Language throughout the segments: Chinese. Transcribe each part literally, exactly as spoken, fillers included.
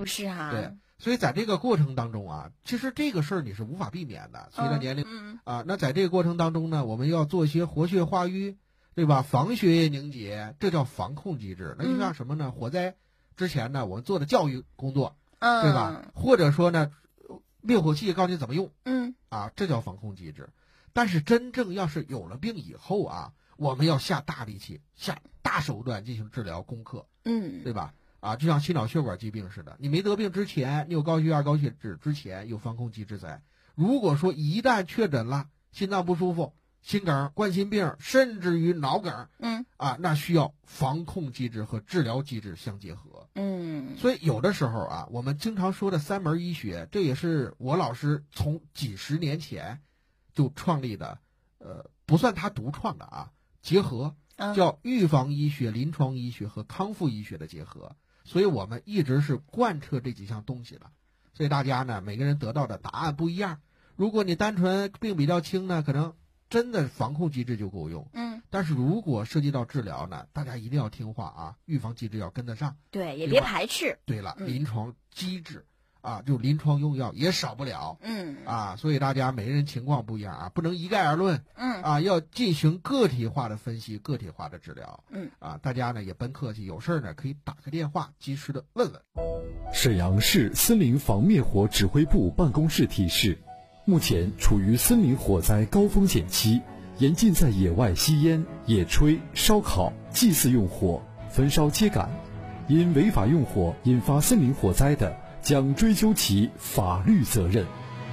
不是啊。 对，所以在这个过程当中啊，其实这个事儿你是无法避免的，随着年龄、 嗯、 啊，那在这个过程当中呢，我们要做一些活血化瘀，对吧？防血液凝结，这叫防控机制。那就像什么呢？嗯、火灾之前呢，我们做的教育工作， 嗯， 对吧？或者说呢，灭火器告诉你怎么用， 嗯， 啊，这叫防控机制。但是真正要是有了病以后啊，我们要下大力气、下大手段进行治疗攻克， 嗯， 对吧？啊，就像心脑血管疾病似的，你没得病之前，你有高血压、高血脂之前有防控机制在。如果说一旦确诊了心脏不舒服、心梗、冠心病，甚至于脑梗， 嗯， 啊，那需要防控机制和治疗机制相结合。 嗯， 所以有的时候啊，我们经常说的三门医学，这也是我老师从几十年前就创立的，呃，不算他独创的啊，结合叫预防医学、临床医学和康复医学的结合。所以我们一直是贯彻这几项东西的。所以大家呢，每个人得到的答案不一样。如果你单纯病比较轻呢，可能真的防控机制就够用。 嗯， 但是如果涉及到治疗呢，大家一定要听话啊，预防机制要跟得上。 对，也别排斥。 对了， 嗯、 临床机制啊，就临床用药也少不了。 嗯， 啊，所以大家每个人情况不一样啊，不能一概而论。 嗯， 啊，要进行个体化的分析，个体化的治疗。 嗯， 啊，大家呢也甭客气，有事呢可以打个电话，及时的问问。 沈阳市森林防灭火指挥部办公室提示：目前处于森林火灾高风险期，严禁在野外吸烟、野炊、烧烤、祭祀用火、焚烧秸秆，因违法用火引发森林火灾的，将追究其法律责任。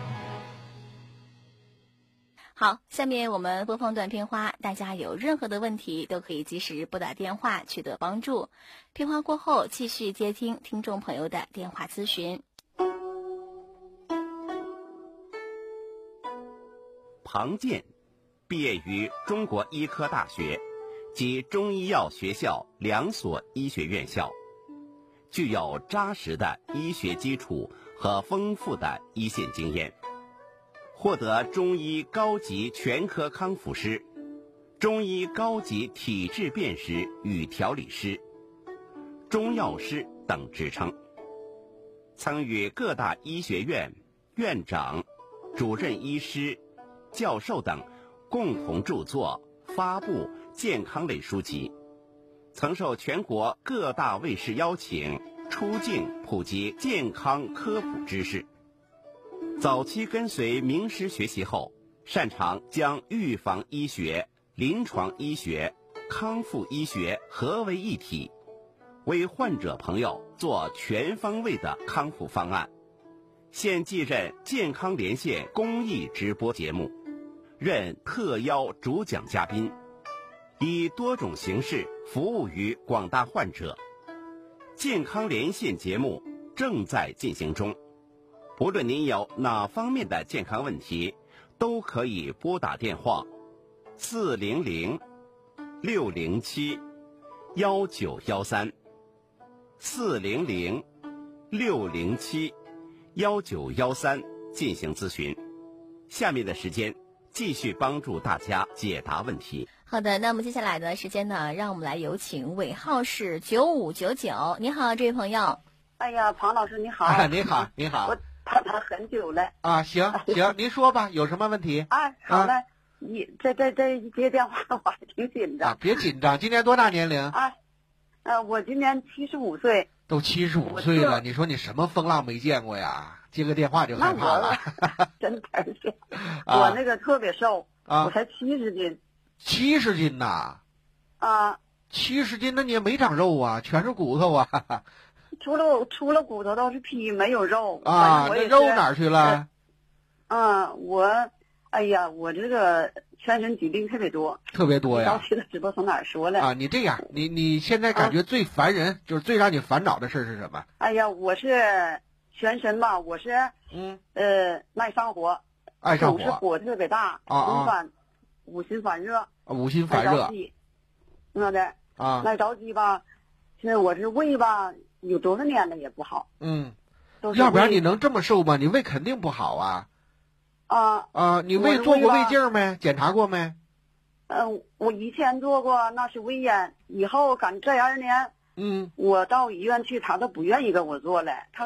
好，下面我们播放段片花，大家有任何的问题都可以及时拨打电话取得帮助。片花过后继续接听听众朋友的电话咨询。 庞健毕业于中国医科大学及中医药学校两所医学院校，具有扎实的医学基础和丰富的一线经验，获得中医高级全科康复师、中医高级体质辨识与调理师、中药师等职称，曾与各大医学院院长、主任医师、教授等共同著作发布健康类书籍，曾受全国各大卫视邀请出镜普及健康科普知识。早期跟随名师学习后，擅长将预防医学、临床医学、康复医学合为一体，为患者朋友做全方位的康复方案。现继任健康连线公益直播节目，任特邀主讲嘉宾，以多种形式服务于广大患者。健康连线节目正在进行中，不论您有哪方面的健康问题，都可以拨打电话四零零六零七幺九幺三四零零六零七幺九幺三进行咨询。下面的时间继续帮助大家解答问题。 好的，那么接下来的时间呢，让我们来有请尾号是九五九九。你好，这位朋友。 哎呀，庞老师你好。 啊，你好，你好。 我谈谈很久了。 啊，行行，您说吧，有什么问题？ 哎，好嘞。 啊、 你这这这一接电话我还挺紧张。 啊，别紧张。今年多大年龄？ 哎，呃，我今年七十五岁。 都七十五岁了，你说你什么风浪没见过呀？接个电话就害怕了。 真的是，我那个特别瘦， 啊、 我才七十斤。 七十斤呐！ 啊， 七十斤，那你也没长肉啊，全是骨头啊。 除了除了骨头都是皮，没有肉啊。那肉哪儿去了？ 嗯，我，哎呀，我这个全身疾病特别多， 特别多呀。 早期的知道从哪儿说了啊？你这样，你你现在感觉最烦人，啊、就是最让你烦恼的事是什么？ 哎呀，我是全身吧，我是嗯呃爱上火， 爱上火， 总是火特别大， 啊啊， 烦，五心烦热， 五心烦热， 那的啊， 那着急吧，是我这胃吧，有多少年了也不好， 嗯，要不然你能这么瘦吗？你胃肯定不好啊。 啊啊！你胃做过胃镜没？检查过没？ 嗯、呃，我以前做过，那是胃炎。以后赶这样呢， 嗯， 我到医院去，他都不愿意给我做了。他